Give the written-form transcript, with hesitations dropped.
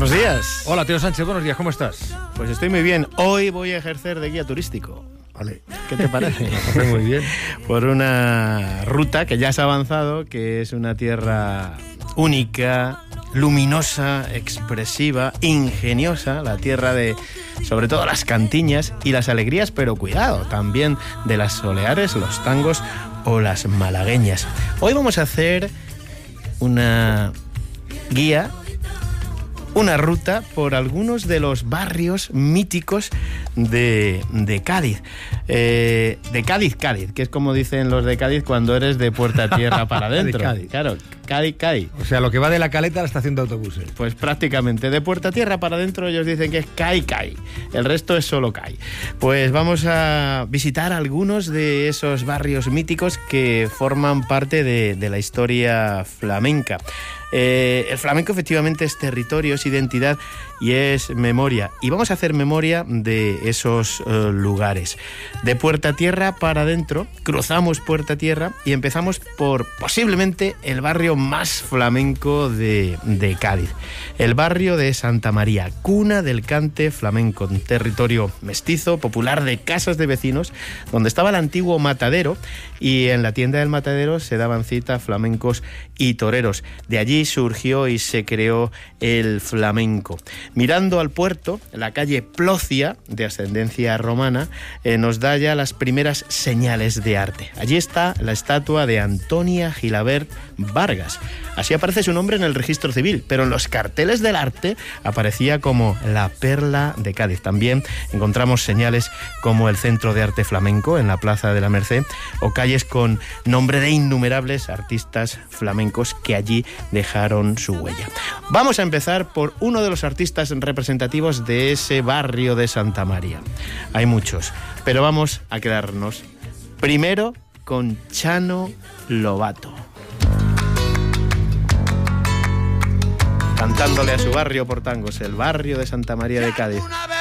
Buenos días. Hola, Teo Sánchez, buenos días, ¿cómo estás? Pues estoy muy bien. Hoy voy a ejercer de guía turístico. Vale. ¿Qué te parece? Muy bien. Por una ruta que ya has avanzado, que es una tierra única, luminosa, expresiva, ingeniosa, la tierra de, sobre todo, las cantiñas y las alegrías, pero cuidado, también de las soleares, los tangos o las malagueñas. Hoy vamos a hacer una guía, una ruta por algunos de los barrios míticos de Cádiz. De Cádiz, que es como dicen los de Cádiz cuando eres de puerta tierra para adentro. De Cádiz. Claro, Cádiz. O sea, lo que va de la Caleta a la estación de autobuses. Pues prácticamente, de puerta tierra para adentro ellos dicen que es Cádiz. El resto es solo Cádiz. Pues vamos a visitar algunos de esos barrios míticos que forman parte de la historia flamenca. El flamenco efectivamente es territorio, es identidad y es memoria. Y vamos a hacer memoria de esos lugares. De puerta tierra para adentro, cruzamos puerta tierra y empezamos por posiblemente el barrio más flamenco de Cádiz. El barrio de Santa María, cuna del cante flamenco, un territorio mestizo, popular de casas de vecinos, donde estaba el antiguo matadero, y en la tienda del matadero se daban cita flamencos y toreros. De allí surgió y se creó el flamenco. Mirando al puerto, la calle Plocia, de ascendencia romana, nos da ya las primeras señales de arte. Allí está la estatua de Antonia Gilabert Vargas. Así aparece su nombre en el registro civil, pero en los carteles del arte aparecía como la perla de Cádiz. También encontramos señales como el Centro de Arte Flamenco en la Plaza de la Merced, o calles con nombre de innumerables artistas flamencos que allí dejaron su huella. Vamos a empezar por uno de los artistas representativos de ese barrio de Santa María. Hay muchos, pero vamos a quedarnos primero con Chano Lobato, cantándole a su barrio por tangos, el barrio de Santa María de Cádiz.